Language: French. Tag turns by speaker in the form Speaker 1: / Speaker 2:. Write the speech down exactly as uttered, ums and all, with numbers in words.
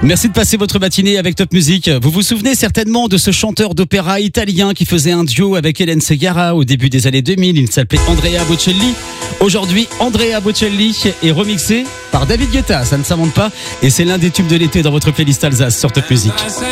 Speaker 1: Merci de passer votre matinée avec Top Music. Vous vous souvenez certainement de ce chanteur d'opéra italien qui faisait un duo avec Hélène Segarra au début des années deux mille. Il s'appelait Andrea Bocelli. Aujourd'hui, Andrea Bocelli est remixé par David Guetta. Ça ne s'invente pas et c'est l'un des tubes de l'été dans votre playlist Alsace sur Top Music.